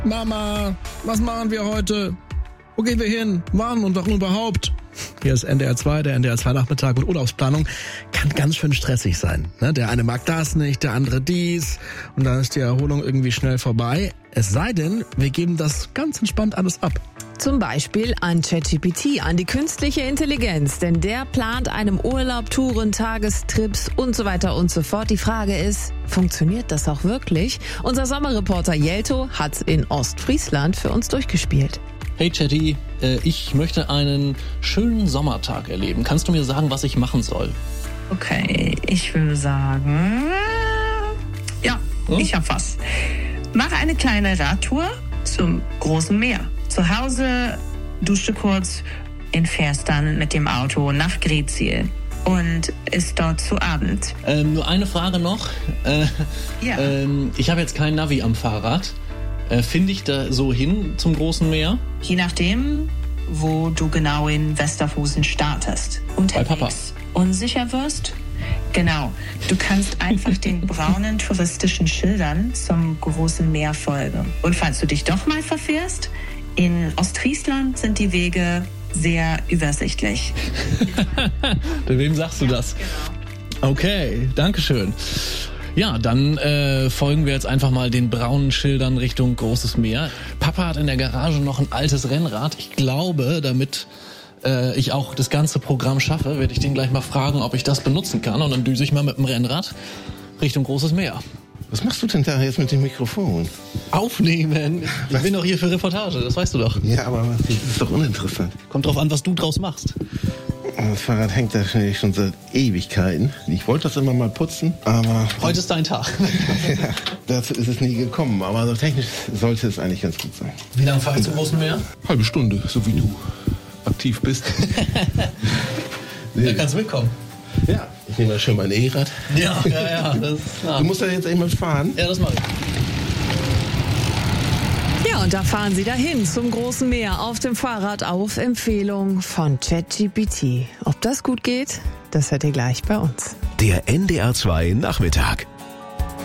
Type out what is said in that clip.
Mama, was machen wir heute? Wo gehen wir hin? Wann und warum überhaupt? Hier ist NDR 2, der NDR 2 Nachmittag und Urlaubsplanung kann ganz schön stressig sein. Der eine mag das nicht, der andere dies und dann ist die Erholung irgendwie schnell vorbei. Es sei denn, wir geben das ganz entspannt alles ab. Zum Beispiel an ChatGPT, an die künstliche Intelligenz, denn der plant einem Urlaub, Touren, Tagestrips und so weiter und so fort. Die Frage ist, funktioniert das auch wirklich? Unser Sommerreporter Jelto hat's in Ostfriesland für uns durchgespielt. Hey Chatty, ich möchte einen schönen Sommertag erleben. Kannst du mir sagen, was ich machen soll? Okay, ich würde sagen, ich hab was. Mach eine kleine Radtour zum großen Meer. Zu Hause dusche kurz und fährst dann mit dem Auto nach Greetsiel und ist dort zu Abend. Nur eine Frage noch. Ich habe jetzt kein Navi am Fahrrad. Finde ich da so hin zum großen Meer? Je nachdem, wo du genau in Westerhusen startest. Bei Papa. Unsicher wirst? Genau. Du kannst einfach den braunen touristischen Schildern zum großen Meer folgen. Und falls du dich doch mal verfährst, in Ostfriesland sind die Wege sehr übersichtlich. Wem sagst du das? Genau. Okay, dankeschön. Ja, dann folgen wir jetzt einfach mal den braunen Schildern Richtung Großes Meer. Papa hat in der Garage noch ein altes Rennrad. Ich glaube, damit ich auch das ganze Programm schaffe, werde ich den gleich mal fragen, ob ich das benutzen kann. Und dann düse ich mal mit dem Rennrad Richtung Großes Meer. Was machst du denn da jetzt mit dem Mikrofon? Aufnehmen. Ich bin doch hier für Reportage, das weißt du doch. Ja, aber das ist doch uninteressant. Kommt drauf an, was du draus machst. Das Fahrrad hängt da schon seit Ewigkeiten. Ich wollte das immer mal putzen, aber... Heute ist dein Tag. Ja, dazu ist es nie gekommen, aber so technisch sollte es eigentlich ganz gut sein. Wie lange fahre ich zum Großen Meer? Halbe Stunde, so wie du aktiv bist. Da kannst du mitkommen. Ja, ich nehme mal schön mein E-Rad. Ja, das ist klar. Du musst da jetzt einmal fahren. Ja, das mache ich. Ja, und da fahren sie dahin zum Großen Meer auf dem Fahrrad auf Empfehlung von ChatGPT. Ob das gut geht, das hört ihr gleich bei uns. Der NDR 2 Nachmittag.